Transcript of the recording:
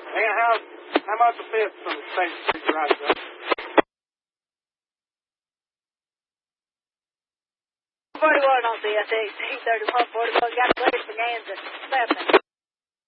And how about the fifth from the State Street garage, Joe? Forty-one on the 831, 41, got cleared Bonanza, 7.